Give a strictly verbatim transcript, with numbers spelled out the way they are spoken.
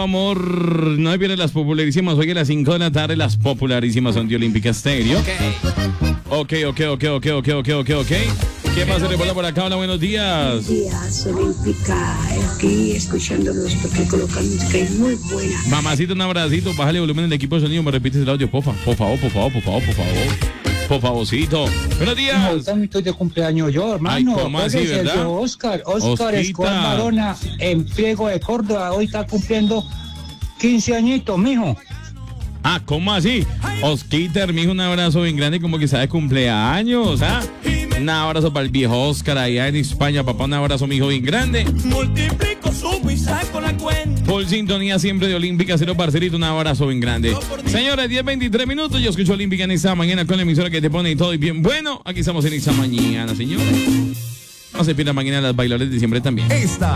amor. No me pierdas las popularísimas. Hoy a las cinco de la tarde, las popularísimas son de Olímpica Estéreo. Ok, ok, ok, ok, ok, ok, ok, ok. ¿Qué más se reporta por acá? Hola, buenos días. Buenos días, Olímpica. Aquí escuchándolos porque colocan música y muy buena. Mamacita, un abracito. Bájale volumen del equipo de sonido. Me repites el audio, por favor. Por favor, por favor, por favor, por favor. Por favorcito. Buenos días. No, también estoy de cumpleaños yo, hermano. Ay, ¿cómo así, Ese es verdad? de Oscar. Oscar Osquita. Escobar Barona, en Priego de Córdoba. Hoy está cumpliendo quince añitos, mijo. Ah, ¿cómo así? Osquita, mijo, un abrazo bien grande, como que sabe cumpleaños, ¿ah? Un abrazo para el viejo Oscar allá en España, papá, un abrazo, mijo, bien grande. Multiplico, sumo y saco la cuenta. Por sintonía siempre de Olímpica, cero parcerito, un abrazo bien grande. Señores, diez veintitrés minutos, yo escucho Olímpica en esta mañana con la emisora que te pone y todo y bien bueno. Aquí estamos en esta mañana, señores. No se pierdan mañana las bailables de diciembre también. Esta